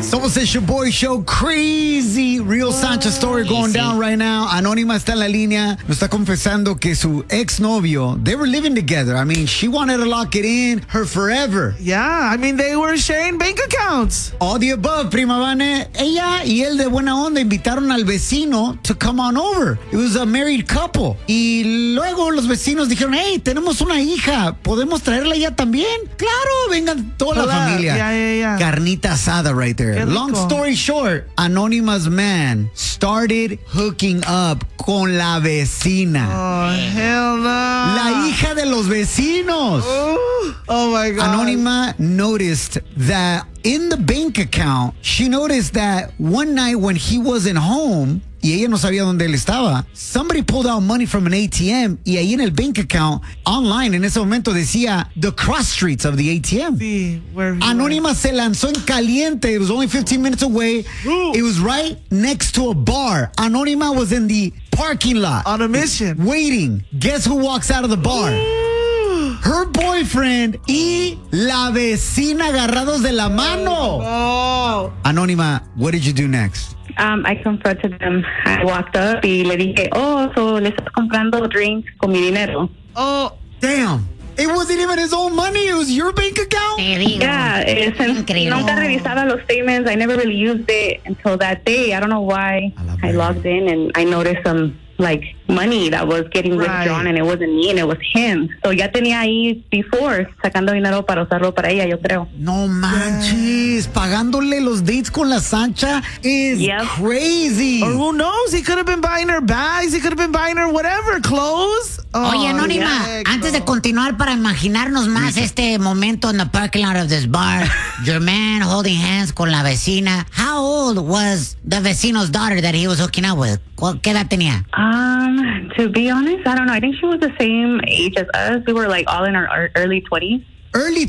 Somos el Shoboy Show. Crazy Real Sanchez story going down right now. Anónima está en la línea. Nos está confesando que su exnovio, they were living together. I mean, she wanted to lock it in her forever. Yeah, I mean, they were sharing bank accounts. All the above, prima Vane. Ella y él de buena onda invitaron al vecino to come on over. It was a married couple. Y luego los vecinos dijeron, hey, tenemos una hija. ¿Podemos traerla ya también? Claro, vengan toda la familia. Yeah. Carnita asada right there. Long story short, Anonymous man started hooking up con la vecina. Oh, hell no. La hija de los vecinos. Oh my God. Anónima noticed that in the bank account, she noticed that one night when he wasn't home, y ella no sabía dónde él estaba, somebody pulled out money from an ATM, y ahí en el bank account, online, en ese momento decía the cross streets of the ATM. Sí, Anónima se lanzó en caliente. It was only 15 minutes away. It was right next to a bar. Anónima was in the parking lot. On a mission. Waiting. Guess who walks out of the bar? Her boyfriend y la vecina agarrados de la mano. Oh. Anónima, what did you do next? I confronted them. I walked up y le dije, so le estás comprando drinks con mi dinero. Oh, damn. It wasn't even his own money. It was your bank account? Yeah, nunca revisaba los statements. I never really used it until that day. I don't know why. I logged in and I noticed some money that was getting withdrawn and it wasn't me and it was him. So ya tenía ahí before sacando dinero para usarlo para ella, yo creo. No manches, pagándole los dates con la Sancha is crazy. Or who knows? He could have been buying her bags. He could have been buying her whatever, clothes. Oye, Anónima, antes de continuar para imaginarnos más este momento in the parking lot of this bar, your man holding hands con la vecina. How old was the vecino's daughter that he was hooking up with? ¿Qué edad tenía? To be honest, I don't know. I think she was the same age as us. We were all in our early 20s. Early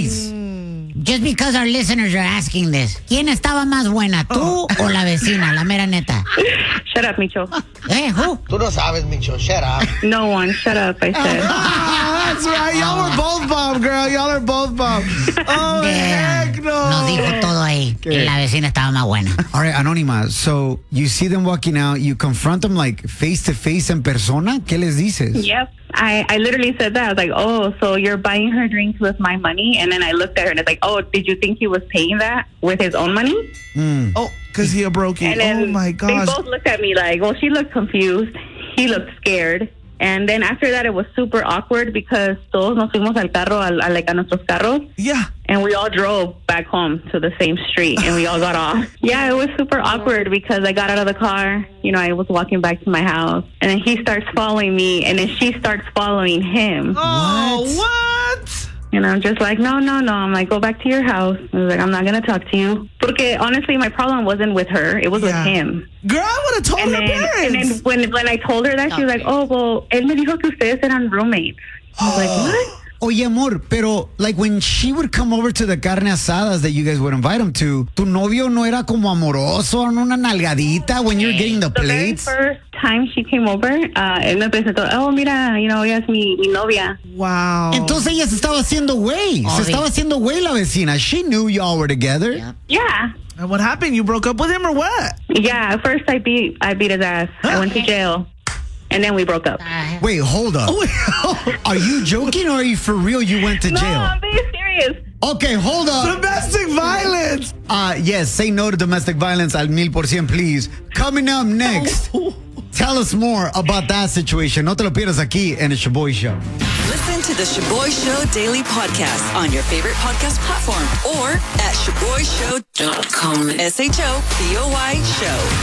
20s. Just because our listeners are asking this. ¿Quién estaba más buena, tú o la vecina, la mera neta? Shut up, Micho. Who? Tú no sabes, Micho. Shut up. No one. Shut up, I said. That's right. Y'all were both bomb, girl. Y'all are both bomb. Oh, heck no. Nos dijo todo ahí. Que la vecina estaba más buena. All right, Anónima. So you see them walking out. You confront them face to face en persona. ¿Qué les dices? Yep. I literally said that. I was like, so you're buying her drinks with my money? And then I looked at her and it's like, did you think he was paying that with his own monnes? Oh, because he a brokey. And then oh, my gosh. They both looked at me she looked confused. He looked scared. And then after that, it was super awkward because todos nos fuimos al carro, a nuestros carros. Yeah. And we all drove back home to the same street and we all got off. Yeah, it was super awkward because I got out of the car. I was walking back to my house and then he starts following me and then she starts following him. Oh, what? And I'm just like, no. I'm like, go back to your house. I was like, I'm not going to talk to you. Porque honestly, my problem wasn't with her. It was with him. Girl, I would have told her parents. And then when I told her that, she was like, él me dijo que ustedes eran roommates. I was like, what? Oye, amor, pero when she would come over to the carne asadas that you guys would invite him to, tu novio no era como amoroso, una nalgadita when you're getting the plates? The very first time she came over, él me presentó, mira, ella es mi novia. Wow. Entonces ella se estaba haciendo güey. Se estaba haciendo güey la vecina. She knew y'all were together. Yeah. And what happened? You broke up with him or what? Yeah, at first I beat his ass. I went to jail. And then we broke up. Wait, hold up. Are you joking or are you for real? You went to jail? No, I'm being serious. Okay, hold up. Domestic violence. Yes, say no to domestic violence al 1000%, please. Coming up next, tell us more about that situation. No te lo pierdas aquí en el Shoboy Show. Listen to the Shoboy Show Daily Podcast on your favorite podcast platform or at ShoboyShow.com. SHOBOY Show.